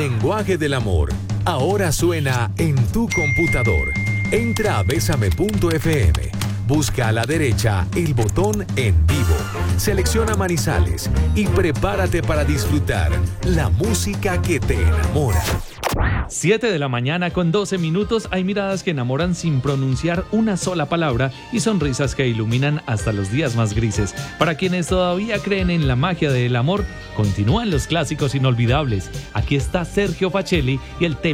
lenguaje del amor. Ahora suena en tu computador. Entra a besame.fm. Busca a la derecha el botón En Vivo. Selecciona Manizales y prepárate para disfrutar la música que te enamora. 7 de la mañana con 12 minutos. Hay miradas que enamoran sin pronunciar una sola palabra y sonrisas que iluminan hasta los días más grises. Para quienes todavía creen en la magia del amor, continúan los clásicos inolvidables. Aquí está Sergio Facelli y el tema